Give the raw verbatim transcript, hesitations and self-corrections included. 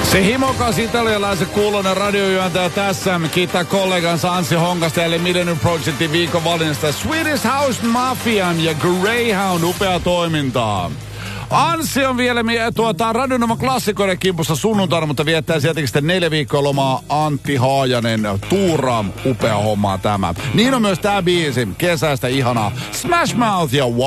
Se himokas italialaisen kuulonen radiojuontaja tässä kiittää kollegansa Anssi Honkasta eli Millennium Projectin viikon valinnasta Swedish House Mafian ja Greyhound upea toimintaa. Anssi on vielä tuota, Radionovan klassikoiden kimpussa sunnuntaina, mutta viettää sieltäkin sitten neljä viikkoa lomaa Antti Haajanen. Tuura, upea hommaa tämä. Niin on myös tää biisi, kesäistä ihanaa Smash Mouth ja